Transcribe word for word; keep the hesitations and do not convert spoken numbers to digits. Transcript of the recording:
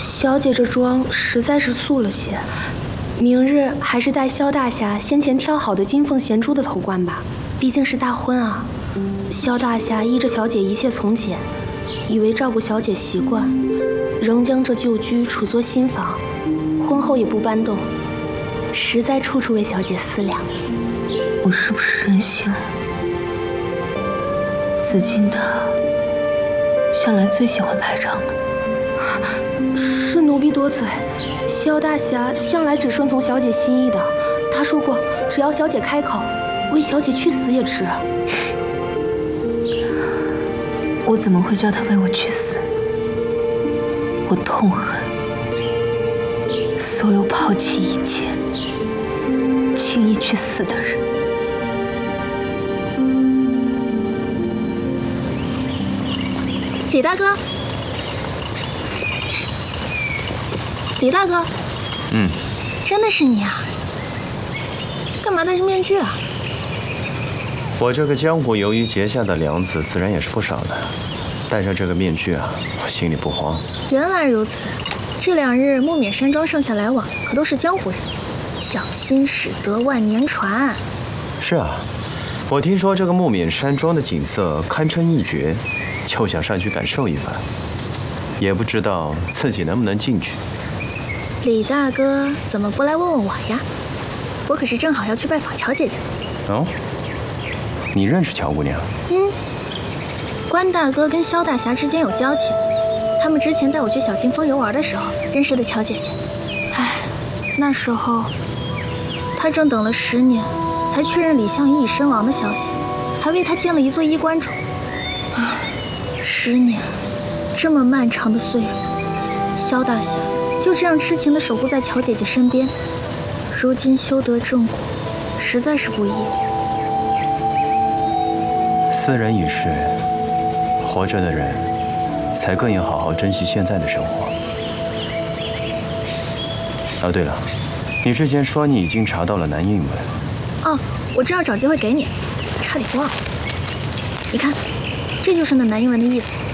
小姐这妆实在是素了些，明日还是戴萧大侠先前挑好的金凤衔珠的头冠吧，毕竟是大婚啊。萧大侠依着小姐一切从简，以为照顾小姐习惯，仍将这旧居处作新房，婚后也不搬动，实在处处为小姐思量。 我是不是任性了？紫金他向来最喜欢排场的。 是奴婢多嘴，萧大侠向来只顺从小姐心意的。他说过，只要小姐开口，为小姐去死也值。 我怎么会叫他为我去死？我痛恨所有抛弃一切、轻易去死的人。 李大哥，李大哥， 嗯， 真的是你啊？干嘛戴着面具啊？ 我这个江湖游于结下的梁子自然也是不少的，戴上这个面具啊，我心里不慌。 原来如此，这两日木冕山庄上下来往可都是江湖人，小心驶得万年船。 是啊，我听说这个木冕山庄的景色堪称一绝，就想上去感受一番，也不知道自己能不能进去。 李大哥怎么不来问问我呀？我可是正好要去拜访乔姐姐。 哦，你认识乔姑娘？ 嗯，关大哥跟萧大侠之间有交情，他们之前带我去小金峰游玩的时候认识的乔姐姐。唉，那时候他正等了十年，才确认李相夷已身亡的消息，还为他建了一座衣冠冢。唉，十年，这么漫长的岁月，萧大侠就这样痴情地守护在乔姐姐身边，如今修得正果，实在是不易。 斯人已逝，活着的人才更要好好珍惜现在的生活。哦，对了，你之前说你已经查到了南印文。 哦，我正要找机会给你，差点忘了。你看，这就是那南印文的意思。